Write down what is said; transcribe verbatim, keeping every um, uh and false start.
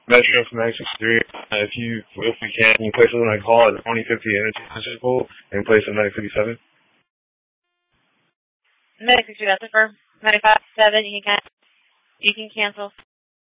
Metro from nine six three. Uh, if you, if we can, can you place something I call at twenty fifty Energy Physical and place at nine fifty-seven? nine six three, that's it for ninety-five seven. You can, you can cancel.